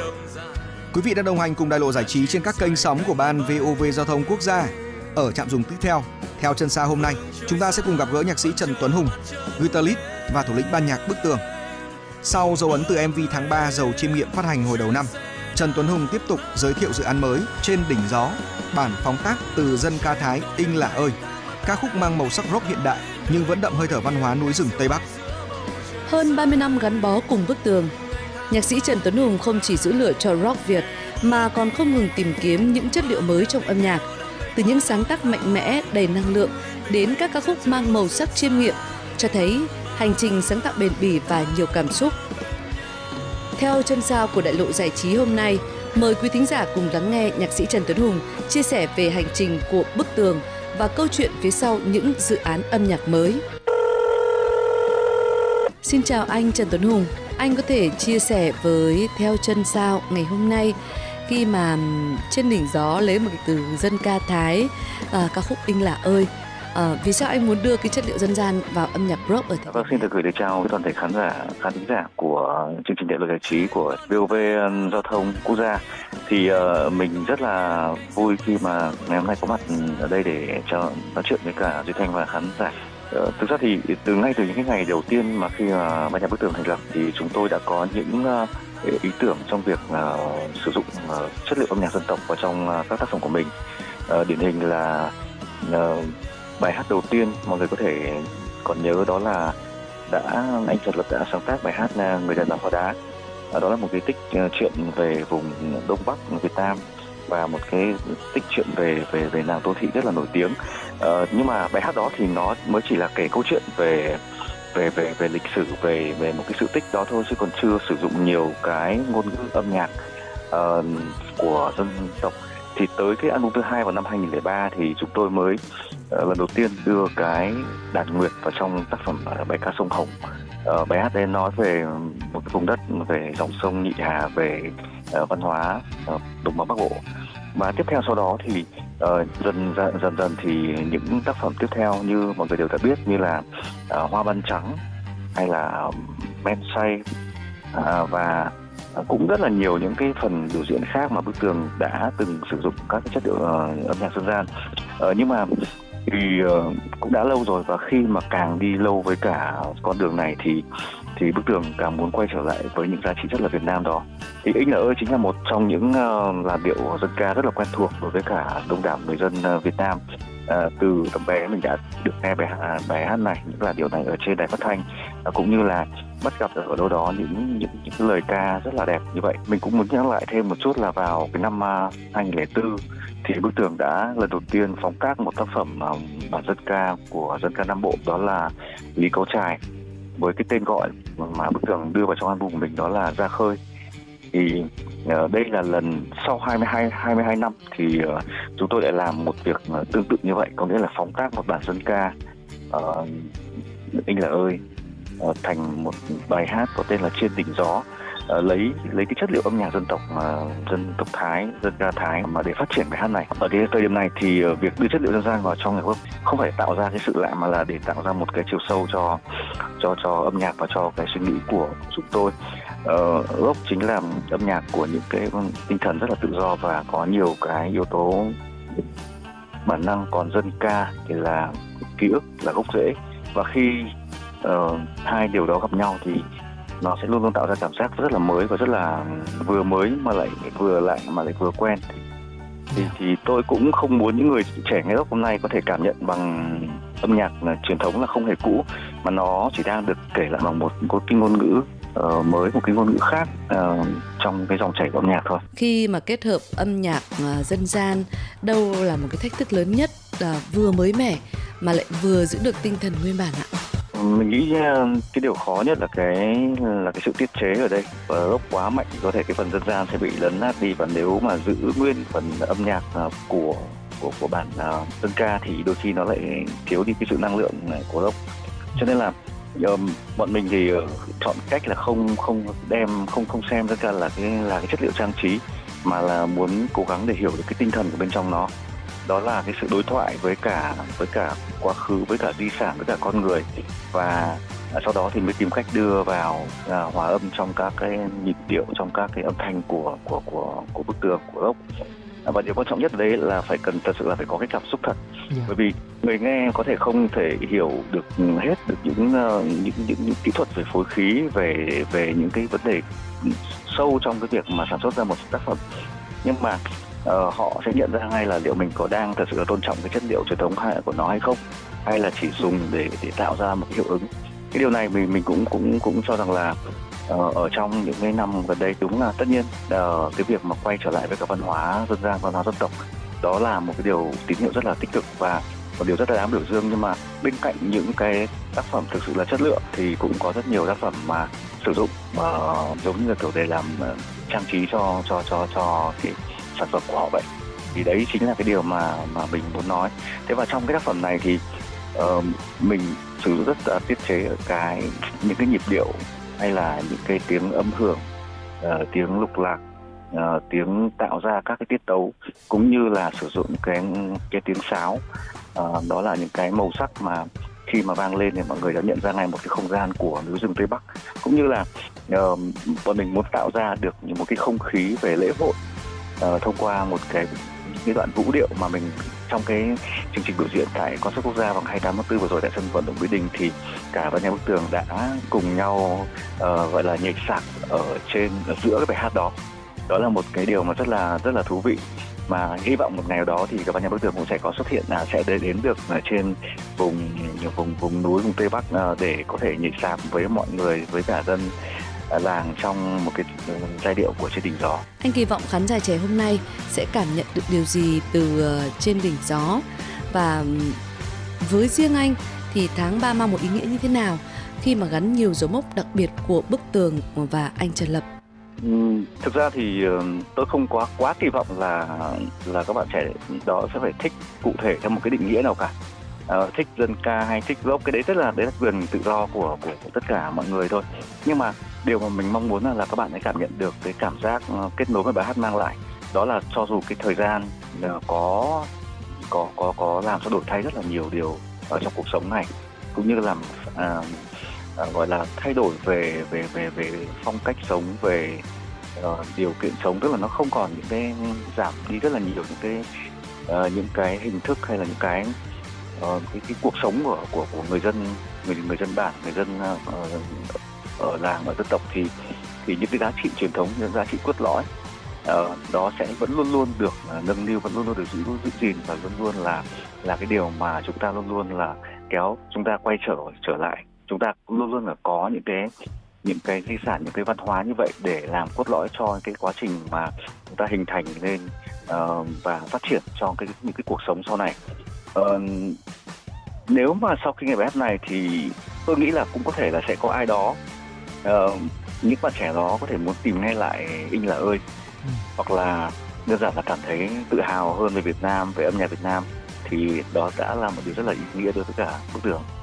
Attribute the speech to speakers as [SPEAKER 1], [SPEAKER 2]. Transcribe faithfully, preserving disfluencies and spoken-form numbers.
[SPEAKER 1] Quý vị đang đồng hành cùng Đại lộ giải trí trên các kênh sóng của Ban vê o vê Giao thông Quốc gia. Ở trạm dùng tiếp theo, theo chân sao hôm nay, chúng ta sẽ cùng gặp gỡ nhạc sĩ Trần Tuấn Hùng, guitarist và thủ lĩnh ban nhạc Bức Tường. Sau dấu ấn từ em vê tháng ba giàu chiêm nghiệm phát hành hồi đầu năm, Trần Tuấn Hùng tiếp tục giới thiệu dự án mới Trên đỉnh gió, bản phóng tác từ dân ca Thái Inh Lả ơi, ca khúc mang màu sắc rock hiện đại nhưng vẫn đậm hơi thở văn hóa núi rừng Tây Bắc.
[SPEAKER 2] Hơn ba mươi năm gắn bó cùng Bức Tường, nhạc sĩ Trần Tuấn Hùng không chỉ giữ lửa cho rock Việt mà còn không ngừng tìm kiếm những chất liệu mới trong âm nhạc, từ những sáng tác mạnh mẽ đầy năng lượng đến các ca khúc mang màu sắc chiêm nghiệm, cho thấy hành trình sáng tạo bền bỉ và nhiều cảm xúc. Theo chân sao của Đại lộ giải trí hôm nay, mời quý thính giả cùng lắng nghe nhạc sĩ Trần Tuấn Hùng chia sẻ về hành trình của Bức Tường và câu chuyện phía sau những dự án âm nhạc mới. Xin chào anh Trần Tuấn Hùng, anh có thể chia sẻ với Theo chân sao ngày hôm nay khi mà Trên đỉnh gió lấy một cái từ dân ca Thái, uh, ca khúc Inh Lả ơi, uh, vì sao anh muốn đưa cái chất liệu dân gian vào âm nhạc rock ở thế?
[SPEAKER 3] Vâng, xin được gửi lời chào toàn thể khán giả, khán thính giả của chương trình Đại lộ giải trí của vê o vê Giao thông Quốc gia. Thì uh, mình rất là vui khi mà ngày hôm nay có mặt ở đây để cho nói chuyện với cả Duy Thanh và khán giả. Uh, thực ra thì từ ngay từ những cái ngày đầu tiên mà khi uh, ban nhạc Bức Tường thành lập thì chúng tôi đã có những uh, ý tưởng trong việc uh, sử dụng uh, chất liệu âm nhạc dân tộc vào trong uh, các tác phẩm của mình. Uh, điển hình là uh, bài hát đầu tiên mọi người có thể còn nhớ đó là đã anh Trần Lập đã sáng tác bài hát uh, Người đàn bà hóa đá. Uh, đó là một cái tích uh, chuyện về vùng Đông Bắc Việt Nam và một cái tích chuyện về về về nàng Tô Thị rất là nổi tiếng. Uh, nhưng mà bài hát đó thì nó mới chỉ là kể câu chuyện về về về về lịch sử, về về một cái sự tích đó thôi, chứ còn chưa sử dụng nhiều cái ngôn ngữ âm nhạc uh, của dân tộc. Thì tới cái album thứ hai vào năm hai nghìn lẻ ba thì chúng tôi mới uh, lần đầu tiên đưa cái đàn nguyệt vào trong tác phẩm uh, bài ca Sông Hồng. Uh, bài hát đấy nói về một cái vùng đất, về dòng sông Nhị Hà, về uh, văn hóa uh, đồng bằng Bắc Bộ. Và tiếp theo sau đó thì uh, dần dần dần dần thì những tác phẩm tiếp theo như mọi người đều đã biết, như là uh, Hoa Ban Trắng hay là Men Say uh, và uh, cũng rất là nhiều những cái phần biểu diễn khác mà Bức Tường đã từng sử dụng các cái chất liệu uh, âm nhạc dân gian. Uh, nhưng mà thì uh, cũng đã lâu rồi, và khi mà càng đi lâu với cả con đường này thì thì Bức Tường càng muốn quay trở lại với những giá trị rất là Việt Nam đó. Thì Inh Lả ơi chính là một trong những uh, làn điệu dân ca rất là quen thuộc đối với cả đông đảo người dân uh, Việt Nam. Uh, từ tầm bé mình đã được nghe bài, uh, bài hát này, những làn điệu này ở trên đài phát thanh, uh, cũng như là bắt gặp ở đâu đó những những những lời ca rất là đẹp như vậy. Mình cũng muốn nhắc lại thêm một chút là vào cái năm uh, hai nghìn lẻ bốn thì Bức Tường đã lần đầu tiên phóng tác một tác phẩm uh, bản dân ca của dân ca Nam Bộ, đó là Lý Cấu Trài, với cái tên gọi mà Bức Tường đưa vào trong album của mình đó là Ra Khơi. Thì uh, đây là lần sau hai mươi hai, hai mươi hai năm thì uh, chúng tôi lại làm một việc uh, tương tự như vậy, có nghĩa là phóng tác một bản dân ca uh, Inh Lả ơi uh, thành một bài hát có tên là Trên đỉnh gió. Uh, lấy lấy cái chất liệu âm nhạc dân tộc uh, dân tộc Thái, dân ca Thái mà để phát triển bài hát này. Ở cái thời điểm này thì uh, việc đưa chất liệu dân gian vào trong nhạc rock không phải tạo ra cái sự lạ, mà là để tạo ra một cái chiều sâu cho cho cho âm nhạc và cho cái suy nghĩ của chúng tôi. Uh, rock chính là âm nhạc của những cái tinh thần rất là tự do và có nhiều cái yếu tố bản năng, còn dân ca thì là ký ức, là gốc rễ, và khi uh, hai điều đó gặp nhau thì nó sẽ luôn luôn tạo ra cảm giác rất là mới và rất là vừa mới mà lại vừa lạ mà lại vừa quen. Thì, thì tôi cũng không muốn những người trẻ nghe rock hôm nay có thể cảm nhận bằng âm nhạc là truyền thống là không hề cũ, mà nó chỉ đang được kể lại bằng một, một cái ngôn ngữ uh, mới, một cái ngôn ngữ khác uh, trong cái dòng chảy của âm nhạc thôi.
[SPEAKER 2] Khi mà kết hợp âm nhạc uh, dân gian, đâu là một cái thách thức lớn nhất, là vừa mới mẻ mà lại vừa giữ được tinh thần nguyên bản ạ?
[SPEAKER 3] Mình nghĩ cái điều khó nhất là cái là cái sự tiết chế ở đây. Rock quá mạnh thì có thể cái phần dân gian sẽ bị lấn át đi, và nếu mà giữ nguyên phần âm nhạc của của của bản uh, dân ca thì đôi khi nó lại thiếu đi cái sự năng lượng này của rock. Cho nên là uh, bọn mình thì uh, chọn cách là không không đem không không xem dân ca là cái là cái chất liệu trang trí, mà là muốn cố gắng để hiểu được cái tinh thần của bên trong nó. Đó là cái sự đối thoại với cả với cả quá khứ, với cả di sản, với cả con người, và À, sau đó thì mới tìm cách đưa vào à, hòa âm trong các cái nhịp điệu, trong các cái âm thanh của của của của bức tường, của gốc. À, và điều quan trọng nhất ở đây là phải cần thật sự là phải có cái cảm xúc thật. Yeah. Bởi vì người nghe có thể không thể hiểu được hết được những uh, những, những những kỹ thuật về phối khí, về về những cái vấn đề sâu trong cái việc mà sản xuất ra một tác phẩm, nhưng mà uh, họ sẽ nhận ra ngay là liệu mình có đang thật sự là tôn trọng cái chất liệu truyền thống của nó hay không, hay là chỉ dùng để để tạo ra một cái hiệu ứng. Cái điều này mình mình cũng cũng cũng cho rằng là uh, ở trong những cái năm gần đây, đúng là tất nhiên uh, cái việc mà quay trở lại với các văn hóa dân gian, văn hóa dân tộc, đó là một cái điều tín hiệu rất là tích cực và một điều rất là đáng biểu dương. Nhưng mà bên cạnh những cái tác phẩm thực sự là chất lượng thì cũng có rất nhiều tác phẩm mà sử dụng uh, giống như là kiểu để làm uh, trang trí cho cho cho cho cái sản phẩm của họ vậy. Thì đấy chính là cái điều mà mà mình muốn nói. Thế và trong cái tác phẩm này thì uh, mình sử dụng rất là tiết chế ở cái những cái nhịp điệu hay là những cái tiếng âm hưởng, uh, tiếng lục lạc, uh, tiếng tạo ra các cái tiết tấu, cũng như là sử dụng cái cái tiếng sáo. Uh, đó là những cái màu sắc mà khi mà vang lên thì mọi người đã nhận ra ngay một cái không gian của núi rừng Tây Bắc, cũng như là uh, bọn mình muốn tạo ra được một cái không khí về lễ hội uh, thông qua một cái cái đoạn vũ điệu mà mình trong cái chương trình biểu diễn tại Concert Quốc gia vào ngày hai mươi tám tháng tư vừa rồi tại sân vận động Mỹ Đình, thì cả ban nhạc bức tường đã cùng nhau uh, gọi là nhảy sạp ở trên ở giữa cái bài hát đó. Đó là một cái điều mà rất là rất là thú vị, mà hy vọng một ngày nào đó thì các ban nhạc bức tường cũng sẽ có xuất hiện, là sẽ đến được ở trên vùng vùng vùng núi vùng Tây Bắc uh, để có thể nhảy sạp với mọi người, với cả dân làng trong một cái giai điệu của Trên Đỉnh Gió.
[SPEAKER 2] Anh kỳ vọng khán giả trẻ hôm nay sẽ cảm nhận được điều gì từ Trên Đỉnh Gió, và với riêng anh thì tháng ba mang một ý nghĩa như thế nào khi mà gắn nhiều dấu mốc đặc biệt của bức tường và anh Trần Lập?
[SPEAKER 3] Ừ, thực ra thì tôi không quá quá kỳ vọng là là các bạn trẻ đó sẽ phải thích cụ thể theo một cái định nghĩa nào cả. À, thích dân ca hay thích rock, cái đấy rất là đấy là quyền tự do của, của của tất cả mọi người thôi. Nhưng mà điều mà mình mong muốn là, là các bạn hãy cảm nhận được cái cảm giác uh, kết nối với bài hát mang lại. Đó là cho dù cái thời gian uh, có có có có làm cho đổi thay rất là nhiều điều ở trong cuộc sống này, cũng như làm uh, uh, gọi là thay đổi về về về về phong cách sống, về uh, điều kiện sống, tức là nó không còn những cái giảm đi rất là nhiều những cái uh, những cái hình thức hay là những cái Uh, cái, cái cuộc sống của của của người dân người người dân bản, người dân uh, ở làng, ở dân tộc, thì thì những cái giá trị truyền thống, những giá trị cốt lõi uh, đó sẽ vẫn luôn luôn được uh, nâng niu, vẫn luôn luôn được giữ giữ gìn, và luôn luôn là là cái điều mà chúng ta luôn luôn là kéo chúng ta quay trở trở lại. Chúng ta luôn luôn là có những cái những cái di sản, những cái văn hóa như vậy để làm cốt lõi cho cái quá trình mà chúng ta hình thành lên uh, và phát triển trong cái những cái cuộc sống sau này. Uh, nếu mà sau khi nghe bài hát này thì tôi nghĩ là cũng có thể là sẽ có ai đó, uh, những bạn trẻ đó có thể muốn tìm nghe lại Anh Là Ơi, ừ. hoặc là đơn giản là cảm thấy tự hào hơn về Việt Nam, về âm nhạc Việt Nam, thì đó đã là một điều rất là ý nghĩa đối với cả bức tường.